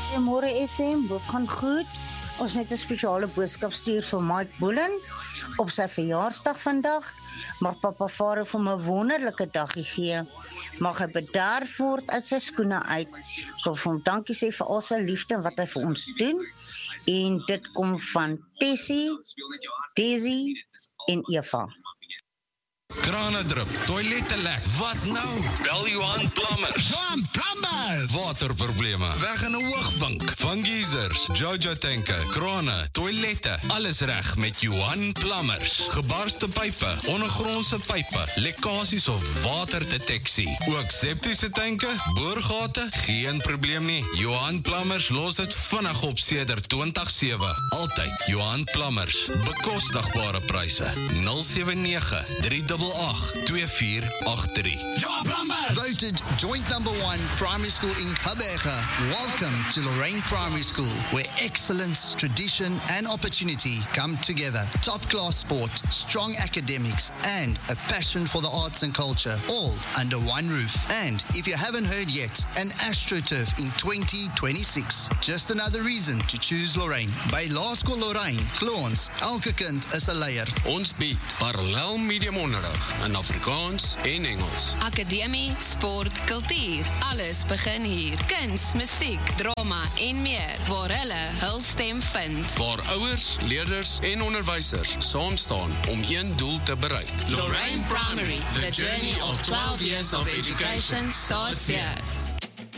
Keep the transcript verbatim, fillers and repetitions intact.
Goeiemôre F M, dit gaan goed. Ons het 'n spesiale boodskap stuur vir Mike Boelen op sy verjaarsdag vandag. Mag Papa Vader vir hom 'n wonderlike dagie gee. Mag hy bedaard word uit sy skoene uit. Ek wil vir hom dankie sê vir al sy liefde wat hy vir ons doen. En dit kom van Tessie, Daisy en Eva. Krane drup, toilette lek, wat nou? Bel Johan Plumbers. Johan Plumbers! Waterprobleme, weg in 'n hoogwink. Van geysers, Jojo tanke, krane, toilette, alles reg met Johan Plumbers. Gebarste pype, ondergrondse pype, lekkasies of waterdeteksie. Ook septiese tanke, boorgate, geen probleem nie. Johan Plumbers los dit vinnig op sedert twintig sewe. Altyd Johan Plumbers, bekostigbare pryse. nul sewe nege drie agt agt twee vier agt drie. Johan Plumbers! Voted joint number one primary school in Gqeberha. Welcome to Lorraine Primary School, where excellence, tradition and opportunity come together. Top-class sport, strong academics and a passion for the arts and culture, all under one roof. And if you haven't heard yet, an AstroTurf in twenty twenty-six. Just another reason to choose Lorraine. By Laerskool Lorraine, glo ons, elke kind is 'n leier. Ons bied parallel medium onderrig in Afrikaans en Engels. Akademie, sport, kultuur, alles begin hier. Kuns, musiek, drama en meer, waar hulle hul stem vind. Waar ouers, leerders en onderwysers saam staan om een doel te bereik. Lorraine Primary, the journey of twelve years of education starts here.